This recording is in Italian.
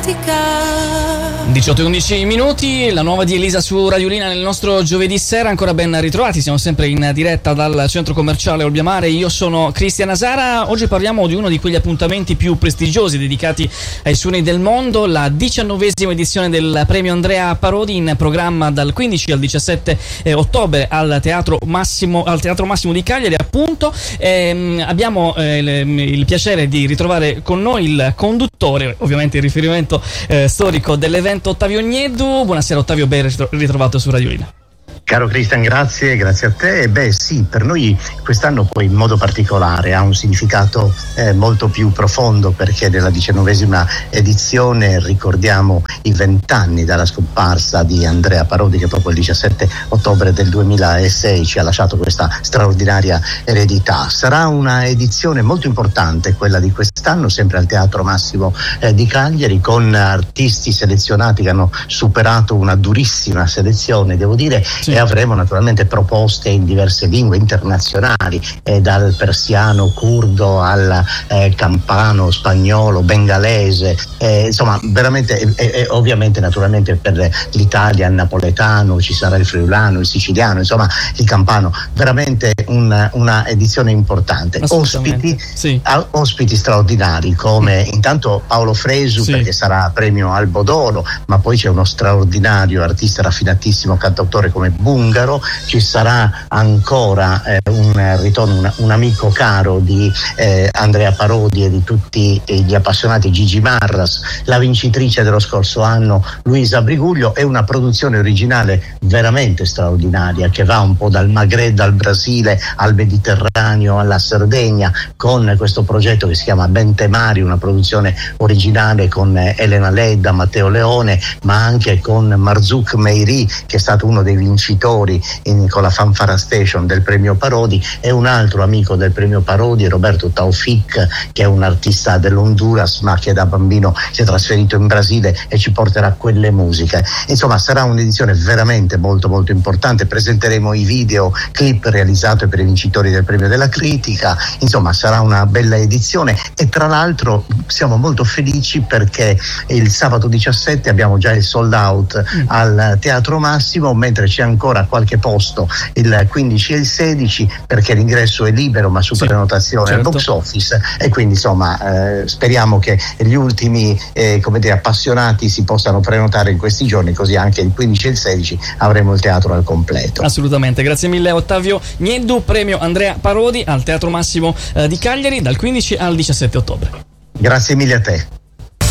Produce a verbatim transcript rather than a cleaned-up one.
diciotto e undici minuti, la nuova di Elisa su Radiolina nel nostro giovedì sera. Ancora ben ritrovati, siamo sempre in diretta dal centro commerciale Olbiamare. Io sono Cristian Asara. Oggi parliamo di uno di quegli appuntamenti più prestigiosi dedicati ai suoni del mondo, la diciannovesima edizione del premio Andrea Parodi, in programma dal quindici al diciassette ottobre al Teatro Massimo, al Teatro Massimo di Cagliari, appunto. Ehm, abbiamo eh, il, il piacere di ritrovare con noi il conduttore, ovviamente il riferimento eh, storico dell'evento, Ottavio Gneddu. Buonasera Ottavio, ben ritrovato su Radiolina. Caro Cristian, grazie, grazie a te. E beh sì, per noi quest'anno poi in modo particolare ha un significato eh, molto più profondo, perché nella diciannovesima edizione ricordiamo i vent'anni dalla scomparsa di Andrea Parodi, che proprio il diciassette ottobre del duemilasei ci ha lasciato questa straordinaria eredità. Sarà una edizione molto importante quella di quest'anno, sempre al Teatro Massimo eh, di Cagliari, con artisti selezionati che hanno superato una durissima selezione, devo dire. Sì. E avremo naturalmente proposte in diverse lingue internazionali, eh, dal persiano, curdo al eh, campano, spagnolo, bengalese, eh, insomma veramente, e eh, eh, ovviamente naturalmente per l'Italia il napoletano, ci sarà il friulano, il siciliano, insomma il campano. Veramente una, una edizione importante. Ospiti, sì. a, ospiti straordinari come intanto Paolo Fresu, sì, perché sarà premio Albodoro, ma poi c'è uno straordinario artista raffinatissimo, cantautore come Bungaro. Ci sarà ancora eh, un ritorno, un, un amico caro di eh, Andrea Parodi e di tutti eh, gli appassionati, Gigi Marras, la vincitrice dello scorso anno Luisa Briguglio, e una produzione originale veramente straordinaria che va un po' dal Maghreb, dal Brasile al Mediterraneo, alla Sardegna, con questo progetto che si chiama Bentemari, una produzione originale con eh, Elena Ledda, Matteo Leone, ma anche con Marzouk Meiri, che è stato uno dei vincitori in, con la Fanfara Station del premio Parodi, e un altro amico del premio Parodi, Roberto Taufik, che è un artista dell'Honduras ma che da bambino si è trasferito in Brasile e ci porterà quelle musiche. Insomma sarà un'edizione veramente molto molto importante. Presenteremo i video clip realizzati per i vincitori del premio della critica. Insomma sarà una bella edizione, e tra l'altro siamo molto felici perché il sabato diciassette abbiamo già il sold out mm. al Teatro Massimo, mentre c'è ancora qualche posto il quindici e il sedici, perché l'ingresso è libero ma su sì, prenotazione certo. al box office, e quindi insomma eh, speriamo che gli ultimi eh, come dire, appassionati si possano prenotare in questi giorni, così anche il quindici e il sedici avremo il teatro al completo. Assolutamente, grazie mille Ottavio Gneddu, premio Andrea Parodi al Teatro Massimo eh, di Cagliari dal quindici al diciassette ottobre. Grazie mille a te.